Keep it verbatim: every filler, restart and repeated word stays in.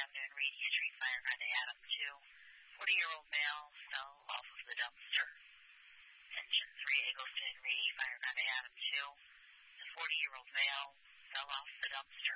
Avenue and Reed Street, Fire Hydrant Adam two. forty-year-old male fell off of the dumpster. Engine three, Eggleston and Reed, Fire Hydrant Adam two. The forty-year-old male fell off the dumpster.